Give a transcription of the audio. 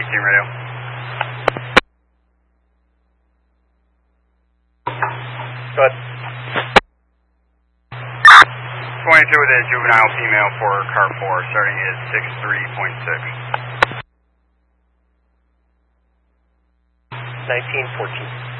team radio. Go ahead. 22 with a juvenile female for car 4, starting at 63.6. 1914.